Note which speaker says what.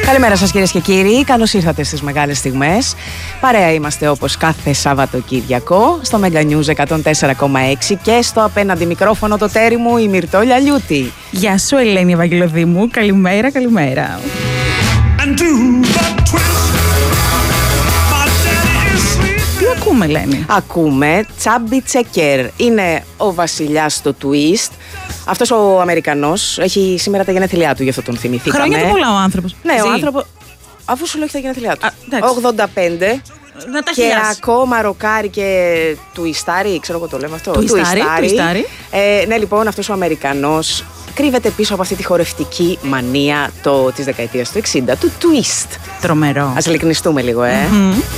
Speaker 1: Καλημέρα σας κυρίες και κύριοι, καλώς ήρθατε στις μεγάλες στιγμές. Παρέα είμαστε όπως κάθε Σαββατοκύριακο στο Mega News 104,6 και στο απέναντι μικρόφωνο το τέρι μου η Μυρτώ Λιαλιούτη.
Speaker 2: Γεια σου Ελένη Ευαγγελοδήμου, καλημέρα, καλημέρα. Τι ακούμε, Ελένη?
Speaker 1: Ακούμε Τσάμπι Τσεκέρ, είναι ο βασιλιάς του Twist. Αυτός ο Αμερικανός έχει σήμερα τα γενέθλιά του, γι' αυτό τον θυμηθήκαμε.
Speaker 2: Χρόνια του πολλά ο άνθρωπος.
Speaker 1: Ναι, ο άνθρωπος, αφού σου λέω έχει τα γενέθλιά του. 85.
Speaker 2: Να τα
Speaker 1: και
Speaker 2: χιλιάσει.
Speaker 1: ακόμα ροκάρι και τουιστάρι, ξέρω εγώ το λέμε αυτό.
Speaker 2: Τουιστάρι.
Speaker 1: Ναι, λοιπόν, αυτός ο Αμερικανός κρύβεται πίσω από αυτή τη χορευτική μανία της δεκαετίας του 60, του twist.
Speaker 2: Τρομερό.
Speaker 1: Ας λυκνιστούμε λίγο,